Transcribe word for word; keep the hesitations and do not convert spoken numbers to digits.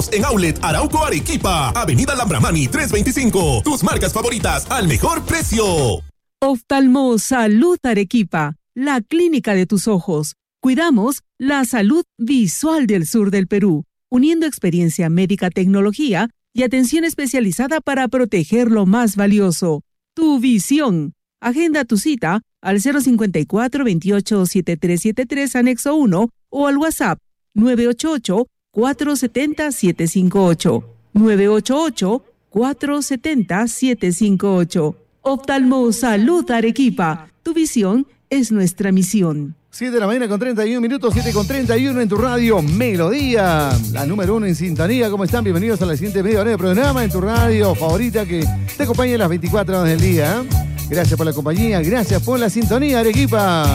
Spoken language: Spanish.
En Outlet Arauco Arequipa, Avenida Lambramani trescientos veinticinco. Tus marcas favoritas al mejor precio. Oftalmo Salud Arequipa, la clínica de tus ojos. Cuidamos la salud visual del sur del Perú, uniendo experiencia médica, tecnología y atención especializada para proteger lo más valioso, tu visión. Agenda tu cita al cero cincuenta y cuatro, veintiocho, setenta y tres setenta y tres, anexo uno o al WhatsApp nueve ocho ocho, cuatro siete cero, siete cinco ocho. nueve ocho ocho, cuatro siete cero, siete cinco ocho. Oftalmo Salud Arequipa. Tu visión es nuestra misión. siete de la mañana con treinta y uno minutos, siete con treinta y uno en tu radio Melodía, la número uno en sintonía. ¿Cómo están? Bienvenidos a la siguiente media hora de programa en tu radio favorita que te acompaña las veinticuatro horas del día. Gracias por la compañía, gracias por la sintonía, Arequipa.